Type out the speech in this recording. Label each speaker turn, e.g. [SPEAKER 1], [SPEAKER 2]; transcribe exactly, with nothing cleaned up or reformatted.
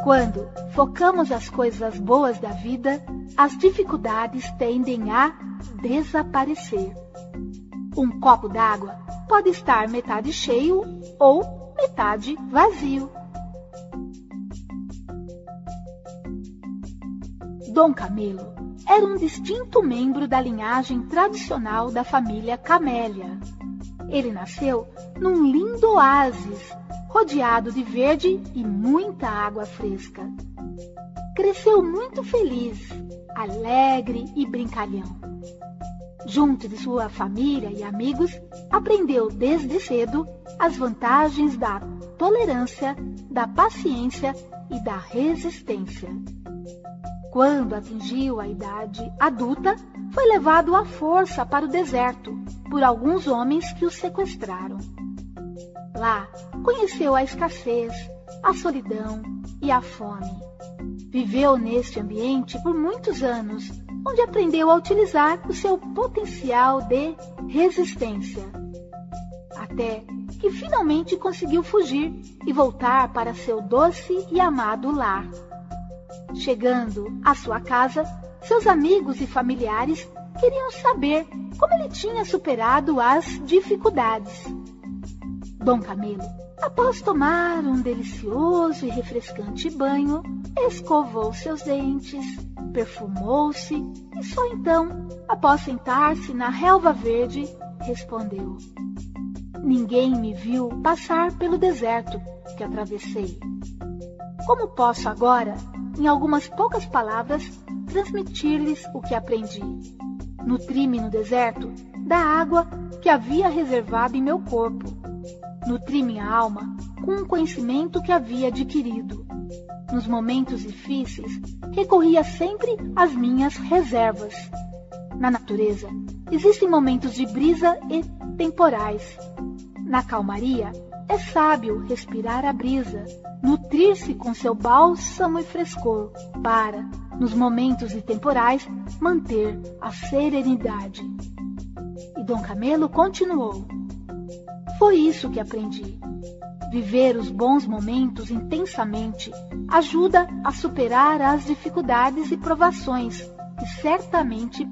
[SPEAKER 1] Quando focamos as coisas boas da vida, as dificuldades tendem a desaparecer. Um copo d'água pode estar metade cheio ou metade vazio. Dom Camelo era um distinto membro da linhagem tradicional da família Camélia. Ele nasceu num lindo oásis, rodeado de verde e muita água fresca. Cresceu muito feliz, alegre e brincalhão. Junto de sua família e amigos, aprendeu desde cedo as vantagens da tolerância, da paciência e da resistência. Quando atingiu a idade adulta, foi levado à força para o deserto por alguns homens que o sequestraram. Lá, conheceu a escassez, a solidão e a fome. Viveu neste ambiente por muitos anos, onde aprendeu a utilizar o seu potencial de resistência. Até que finalmente conseguiu fugir e voltar para seu doce e amado lar. Chegando à sua casa, seus amigos e familiares queriam saber como ele tinha superado as dificuldades. Dom Camelo, após tomar um delicioso e refrescante banho, escovou seus dentes, perfumou-se e só então, após sentar-se na relva verde, respondeu: "Ninguém me viu passar pelo deserto que atravessei. Como posso agora, em algumas poucas palavras, transmitir-lhes o que aprendi? Nutri-me no deserto da água que havia reservado em meu corpo. Nutri minha alma com um conhecimento que havia adquirido. Nos momentos difíceis, recorria sempre às minhas reservas. Na natureza, existem momentos de brisa e temporais. Na calmaria, é sábio respirar a brisa, nutrir-se com seu bálsamo e frescor, para, nos momentos de temporais, manter a serenidade." E Dom Camelo continuou: "Foi isso que aprendi. Viver os bons momentos intensamente ajuda a superar as dificuldades e provações que certamente